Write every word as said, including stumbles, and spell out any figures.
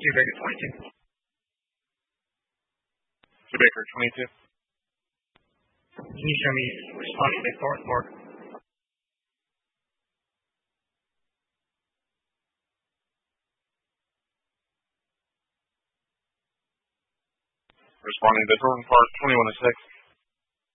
Two Baker twenty-two. Two Baker twenty-two. Can you show me responding to Thornton Mark? Responding to Thornton Park twenty-one to six.